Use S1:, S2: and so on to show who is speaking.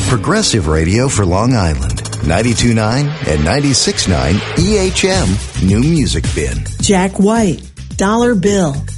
S1: Progressive Radio for Long Island. 92.9 and 96.9 EHM New Music Bin.
S2: Jack White, Dollar Bill.